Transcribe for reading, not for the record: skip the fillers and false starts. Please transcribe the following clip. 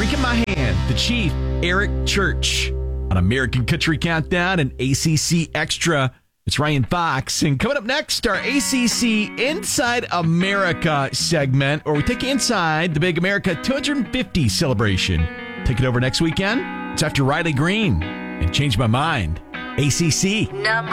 in my hand, the Chief, Eric Church, on American Country Countdown and ACC Extra. It's Ryan Fox. And coming up next, our ACC Inside America segment, where we take you inside the Big America 250 celebration. Take it over next weekend. It's after Riley Green and Change My Mind. ACC.